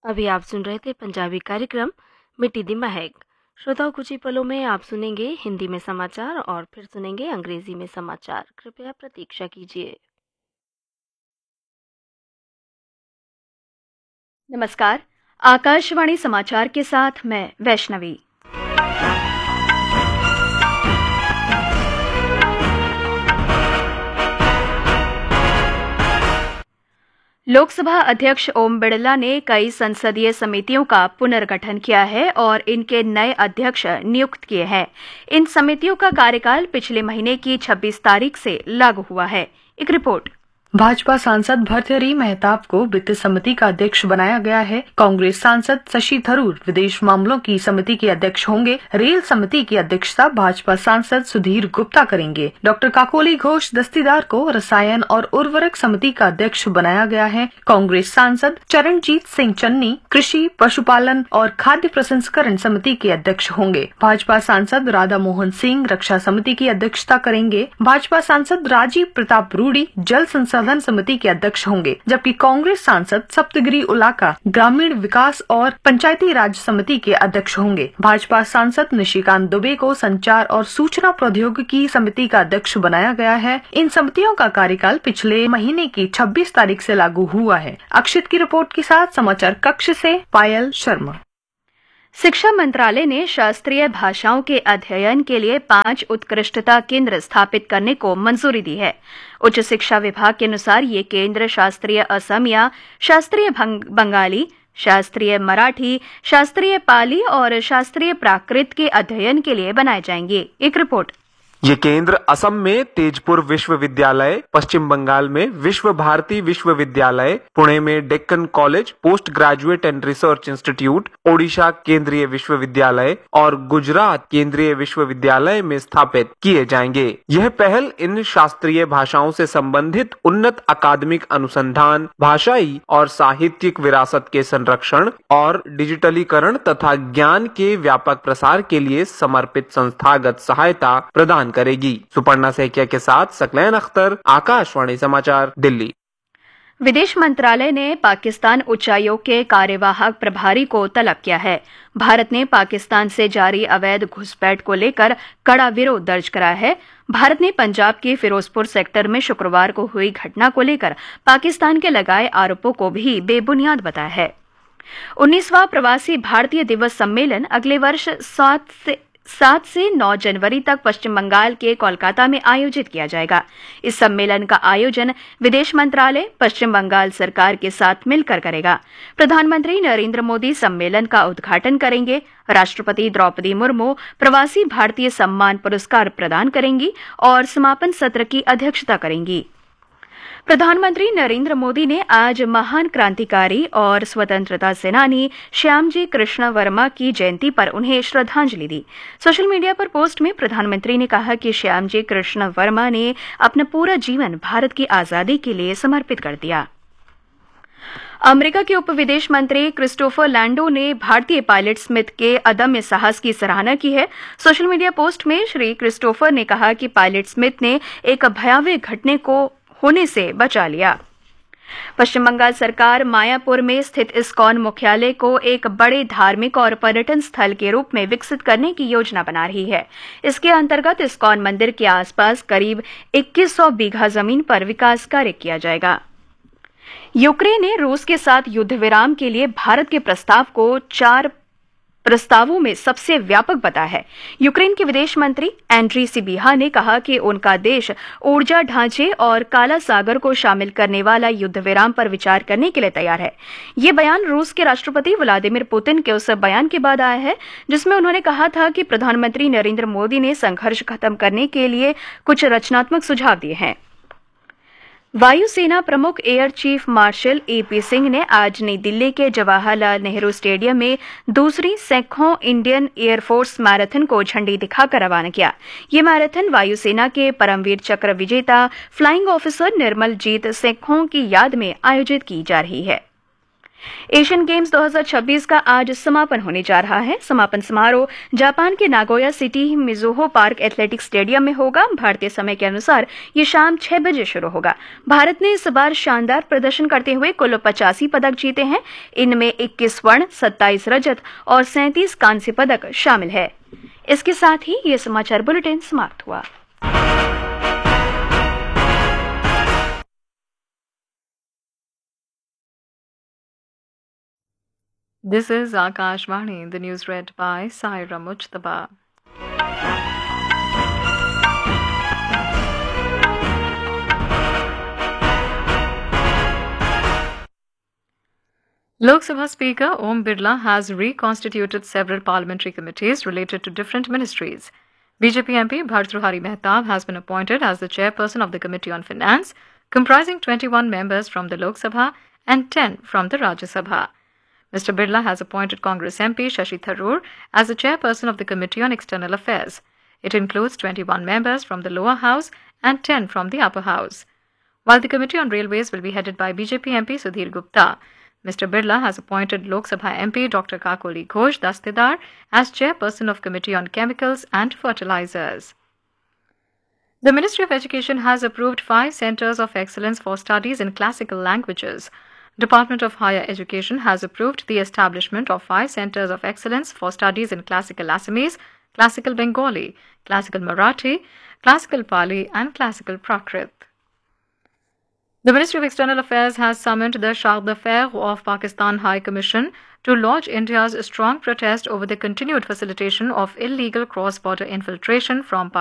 अभी आप सुन रहे थे पंजाबी कार्यक्रम मिट्टी दी महक। श्रोताओं, कुछ ही पलों में आप सुनेंगे हिंदी में समाचार और फिर सुनेंगे अंग्रेजी में समाचार। कृपया प्रतीक्षा कीजिए। नमस्कार। आकाशवाणी समाचार के साथ मैं वैष्णवी। लोकसभा अध्यक्ष ओम बिरला ने कई संसदीय समितियों का पुनर्गठन किया है और इनके नए अध्यक्ष नियुक्त किए हैं। इन समितियों का कार्यकाल पिछले महीने की 26 तारीख से लागू हुआ है। एक रिपोर्ट। भाजपा सांसद भर्तृहरि मेहताब को वित्त समिति का अध्यक्ष बनाया गया है। कांग्रेस सांसद शशि थरूर विदेश मामलों की समिति के अध्यक्ष होंगे। रेल समिति की अध्यक्षता भाजपा सांसद सुधीर गुप्ता करेंगे। डॉक्टर काकोली घोष दस्तीदार को रसायन और उर्वरक समिति का अध्यक्ष बनाया गया है। कांग्रेस सांसद चरणजीत सिंह चन्नी कृषि, पशुपालन और खाद्य प्रसंस्करण समिति के अध्यक्ष होंगे। भाजपा सांसद राधा मोहन सिंह रक्षा समिति की अध्यक्षता करेंगे। भाजपा सांसद राजीव प्रताप रूडी जल संसाधन समिति के अध्यक्ष होंगे, जबकि कांग्रेस सांसद सप्तगिरी उलाका ग्रामीण विकास और पंचायती राज समिति के अध्यक्ष होंगे। भाजपा सांसद निशिकांत दुबे को संचार और सूचना प्रौद्योगिकी समिति का अध्यक्ष बनाया गया है। इन समितियों का कार्यकाल पिछले महीने की 26 तारीख से लागू हुआ है। अक्षित की रिपोर्ट के साथ समाचार कक्ष से पायल शर्मा। शिक्षा मंत्रालय ने शास्त्रीय भाषाओं के अध्ययन के लिए 5 उत्कृष्टता केंद्र स्थापित करने को मंजूरी दी है। उच्च शिक्षा विभाग के अनुसार ये केंद्र शास्त्रीय असमिया, शास्त्रीय बंगाली, शास्त्रीय मराठी, शास्त्रीय पाली और शास्त्रीय प्राकृत के अध्ययन के लिए बनाए जाएंगे। एक रिपोर्ट। ये केंद्र असम में तेजपुर विश्वविद्यालय, पश्चिम बंगाल में विश्व भारती विश्वविद्यालय, पुणे में Deccan college post graduate and research institute, Odisha केंद्रीय विश्वविद्यालय और गुजरात केंद्रीय विश्वविद्यालय में स्थापित किए जाएंगे। यह पहल इन शास्त्रीय भाषाओं से संबंधित उन्नत अकादमिक अनुसंधान, भाषाई और साहित्यिक विरासत के संरक्षण और डिजिटलीकरण तथा ज्ञान के व्यापक प्रसार के लिए समर्पित संस्थागत सहायता प्रदान करेगी। सुपर्णा सैकिया के साथ सकलैन अख्तर, आकाशवाणी समाचार, दिल्ली। विदेश मंत्रालय ने पाकिस्तान उच्चायोग के कार्यवाहक प्रभारी को तलब किया है। भारत ने पाकिस्तान से जारी अवैध घुसपैठ को लेकर कड़ा विरोध दर्ज करा है। भारत ने पंजाब के फिरोजपुर सेक्टर में शुक्रवार को हुई घटना को लेकर पाकिस्तान के लगाए आरोपों को भी बेबुनियाद बताया है। 19वां प्रवासी भारतीय दिवस सम्मेलन अगले वर्ष 7 से 9 जनवरी तक पश्चिम बंगाल के कोलकाता में आयोजित किया जाएगा। इस सम्मेलन का आयोजन विदेश मंत्रालय पश्चिम बंगाल सरकार के साथ मिलकर करेगा। प्रधानमंत्री नरेंद्र मोदी सम्मेलन का उद्घाटन करेंगे। राष्ट्रपति द्रौपदी मुर्मू प्रवासी भारतीय सम्मान पुरस्कार प्रदान करेंगी और समापन सत्र की अध्यक्षता करेंगी। प्रधानमंत्री नरेंद्र मोदी ने आज महान क्रांतिकारी और स्वतंत्रता सेनानी श्यामजी कृष्ण वर्मा की जयंती पर उन्हें श्रद्धांजलि दी। सोशल मीडिया पर पोस्ट में प्रधानमंत्री ने कहा कि श्यामजी कृष्ण वर्मा ने अपना पूरा जीवन भारत की आजादी के लिए समर्पित कर दिया। अमेरिका के उप विदेश मंत्री क्रिस्टोफर लैंडो ने भारतीय पायलट स्मिथ के अदम्य साहस की सराहना की है। सोशल मीडिया पोस्ट में श्री क्रिस्टोफर ने कहा कि पायलट स्मिथ ने एक भयावह घटना को होने से बचा लिया। पश्चिम बंगाल सरकार मायापुर में स्थित इस्कॉन मुख्यालय को एक बड़े धार्मिक और पर्यटन स्थल के रूप में विकसित करने की योजना बना रही है। इसके अंतर्गत इस्कॉन मंदिर के आसपास करीब 2100 बीघा जमीन पर विकास कार्य किया जाएगा। यूक्रेन ने रूस के साथ युद्ध विराम के लिए भारत के प्रस्ताव को 4 प्रस्तावों में सबसे व्यापक बताया है। यूक्रेन के विदेश मंत्री एंड्री सिबिहा ने कहा कि उनका देश ऊर्जा ढांचे और काला सागर को शामिल करने वाला युद्ध विराम पर विचार करने के लिए तैयार है। ये बयान रूस के राष्ट्रपति व्लादिमीर पुतिन के उस बयान के बाद आया है जिसमें उन्होंने कहा था कि प्रधानमंत्री नरेंद्र मोदी ने संघर्ष खत्म करने के लिए कुछ रचनात्मक सुझाव दिए हैं। वायुसेना प्रमुख air chief marshal AP Singh ने आज नई दिल्ली के जवाहरलाल नेहरू स्टेडियम में दूसरी सैकड़ों इंडियन एयरफोर्स मैराथन को झंडी दिखाकर रवाना किया। ये मैराथन वायुसेना के परमवीर चक्र विजेता फ्लाइंग ऑफिसर निर्मलजीत सैकड़ों की याद में आयोजित की जा रही है। एशियन गेम्स 2026 का आज समापन होने जा रहा है। समापन समारोह जापान के Nagoya city Mizuho park athletics stadium में होगा। भारतीय समय के अनुसार ये शाम 6 बजे शुरू होगा। भारत ने इस बार शानदार प्रदर्शन करते हुए कुल 85 पदक जीते हैं। इनमें 21 स्वर्ण, 27 रजत और 37 कांस्य पदक शामिल है। इसके साथ ही ये समाचार बुलेटिन समाप्त हुआ। This is Akashvani, the news read by Saira Mujtaba. Lok Sabha Speaker Om Birla has reconstituted several parliamentary committees related to different ministries. BJP MP Bhartrihari Mehtab has been appointed as the chairperson of the Committee on Finance, comprising 21 members from the Lok Sabha and 10 from the Rajya Sabha. Mr. Birla has appointed Congress MP Shashi Tharoor as the chairperson of the Committee on External Affairs. It includes 21 members from the lower house and 10 from the upper house. While the Committee on Railways will be headed by BJP MP Sudhir Gupta, Mr. Birla has appointed Lok Sabha MP Dr. Kakoli Ghosh Dastedar as chairperson of Committee on Chemicals and Fertilizers. The Ministry of Education has approved 5 centers of excellence for studies in classical languages. Department of Higher Education has approved the establishment of 5 centers of excellence for studies in classical Assamese, classical Bengali, classical Marathi, classical Pali and classical Prakrit. The Ministry of External Affairs has summoned the Charge d'Affaires of Pakistan High Commission to lodge India's strong protest over the continued facilitation of illegal cross-border infiltration from Pakistan.